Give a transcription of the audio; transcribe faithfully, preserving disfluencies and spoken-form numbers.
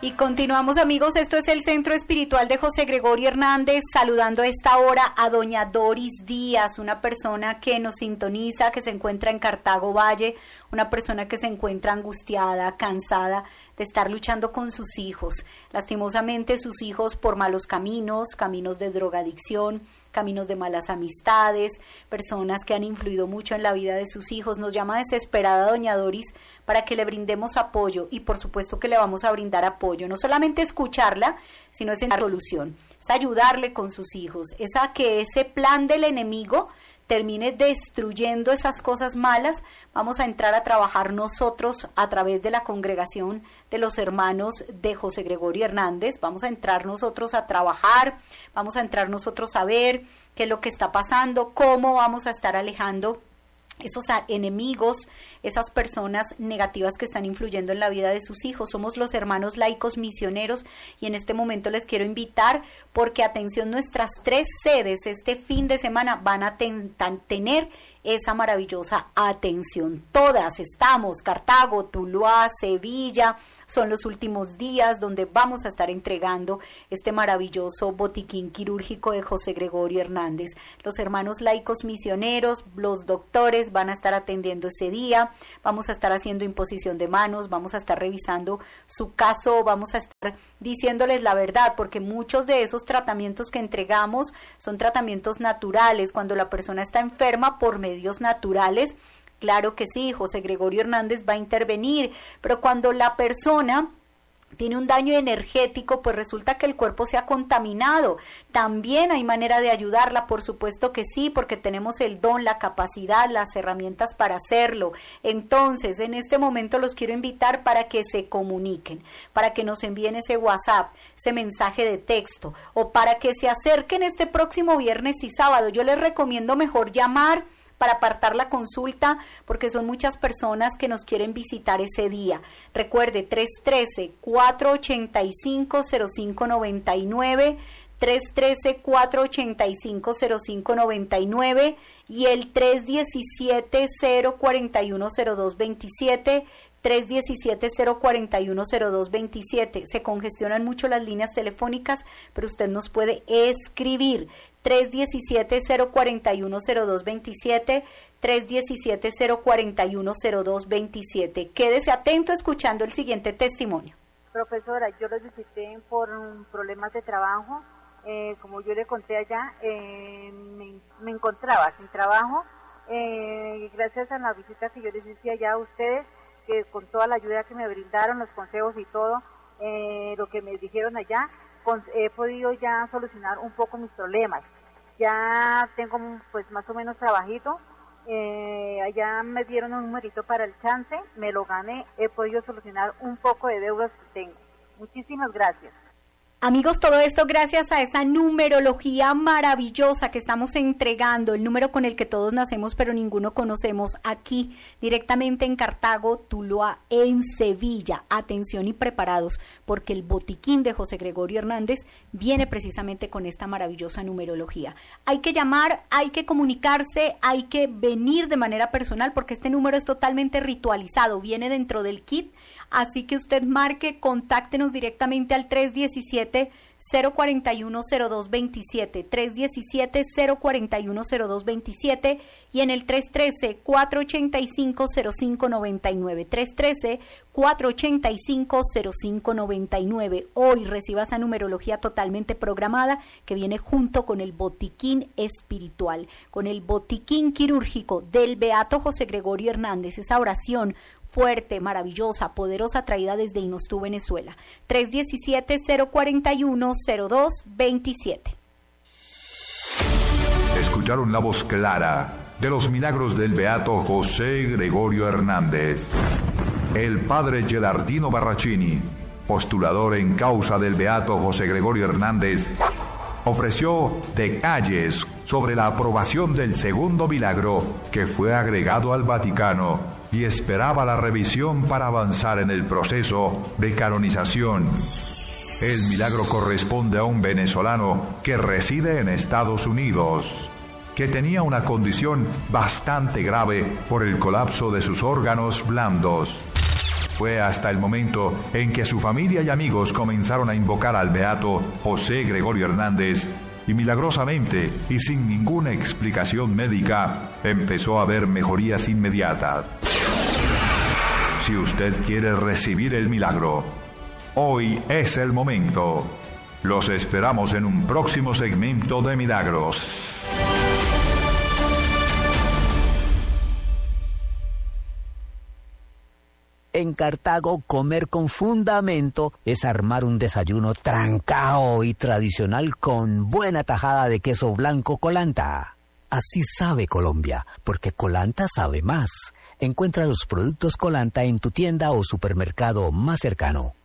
Y continuamos, amigos, esto es el Centro Espiritual de José Gregorio Hernández, saludando a esta hora a doña Doris Díaz, una persona que nos sintoniza, que se encuentra en Cartago Valle, una persona que se encuentra angustiada, cansada de estar luchando con sus hijos. Lastimosamente sus hijos por malos caminos, caminos de drogadicción, caminos de malas amistades, personas que han influido mucho en la vida de sus hijos. Nos llama desesperada doña Doris para que le brindemos apoyo y por supuesto que le vamos a brindar apoyo, no solamente escucharla, sino es en la solución, es ayudarle con sus hijos, es a que ese plan del enemigo termine destruyendo esas cosas malas. Vamos a entrar a trabajar nosotros a través de la congregación de los hermanos de José Gregorio Hernández. Vamos a entrar nosotros a trabajar, vamos a entrar nosotros a ver qué es lo que está pasando, cómo vamos a estar alejando esos enemigos, esas personas negativas que están influyendo en la vida de sus hijos. Somos los hermanos laicos misioneros y en este momento les quiero invitar porque, atención, nuestras tres sedes este fin de semana van a ten, tan, tener esa maravillosa atención. Todas estamos, Cartago, Tuluá, Sevilla, son los últimos días donde vamos a estar entregando este maravilloso botiquín quirúrgico de José Gregorio Hernández. Los hermanos laicos misioneros, los doctores van a estar atendiendo ese día, vamos a estar haciendo imposición de manos, vamos a estar revisando su caso, vamos a estar diciéndoles la verdad, porque muchos de esos tratamientos que entregamos son tratamientos naturales, cuando la persona está enferma por medios naturales. Claro que sí, José Gregorio Hernández va a intervenir, pero cuando la persona tiene un daño energético, pues resulta que el cuerpo se ha contaminado. También hay manera de ayudarla, por supuesto que sí, porque tenemos el don, la capacidad, las herramientas para hacerlo. Entonces, en este momento los quiero invitar para que se comuniquen, para que nos envíen ese WhatsApp, ese mensaje de texto, o para que se acerquen este próximo viernes y sábado. Yo les recomiendo mejor llamar para apartar la consulta, porque son muchas personas que nos quieren visitar ese día. Recuerde, tres uno tres, cuatro ocho cinco, cero cinco nueve nueve, tres uno tres, cuatro ocho cinco, cero cinco nueve nueve y el tres uno siete, cero cuatro uno, cero dos dos siete, tres uno siete, cero cuatro uno, cero dos dos siete. Se congestionan mucho las líneas telefónicas, pero usted nos puede escribir tres uno siete, cero cuatro uno, cero dos dos siete, tres uno siete, cero cuatro uno, cero dos dos siete. Quédese atento escuchando el siguiente testimonio. Profesora, yo lo visité por um, problemas de trabajo. Eh, como yo le conté allá, eh, me, me encontraba sin trabajo. Eh, gracias a la visita que yo les hice allá a ustedes, que con toda la ayuda que me brindaron, los consejos y todo, eh, lo que me dijeron allá, con, he podido ya solucionar un poco mis problemas. Ya tengo pues más o menos trabajito, eh, allá me dieron un numerito para el chance, me lo gané, he podido solucionar un poco de deudas que tengo. Muchísimas gracias. Amigos, todo esto gracias a esa numerología maravillosa que estamos entregando, el número con el que todos nacemos pero ninguno conocemos, aquí directamente en Cartago, Tuluá, en Sevilla. Atención y preparados, porque el botiquín de José Gregorio Hernández viene precisamente con esta maravillosa numerología. Hay que llamar, hay que comunicarse, hay que venir de manera personal, porque este número es totalmente ritualizado, viene dentro del kit. Así que usted marque, contáctenos directamente al tres uno siete, cero cuatro uno, cero dos dos siete, tres uno siete, cero cuatro uno, cero dos dos siete y en el tres uno tres, cuatro ocho cinco, cero cinco nueve nueve, tres uno tres, cuatro ocho cinco, cero cinco nueve nueve. Hoy reciba esa numerología totalmente programada que viene junto con el botiquín espiritual, con el botiquín quirúrgico del Beato José Gregorio Hernández, esa oración fuerte, maravillosa, poderosa, traída desde Inostú, Venezuela. tres uno siete, cero cuatro uno, cero dos dos siete. Escucharon la voz clara de los milagros del Beato José Gregorio Hernández. El padre Gelardino Barracini, postulador en causa del Beato José Gregorio Hernández, ofreció detalles sobre la aprobación del segundo milagro que fue agregado al Vaticano y esperaba la revisión para avanzar en el proceso de canonización. El milagro corresponde a un venezolano que reside en Estados Unidos, que tenía una condición bastante grave por el colapso de sus órganos blandos. Fue hasta el momento en que su familia y amigos comenzaron a invocar al beato José Gregorio Hernández y milagrosamente y sin ninguna explicación médica empezó a haber mejorías inmediatas. Si usted quiere recibir el milagro, hoy es el momento. Los esperamos en un próximo segmento de Milagros. En Cartago, comer con fundamento es armar un desayuno trancao y tradicional con buena tajada de queso blanco Colanta. Así sabe Colombia, porque Colanta sabe más. Encuentra los productos Colanta en tu tienda o supermercado más cercano.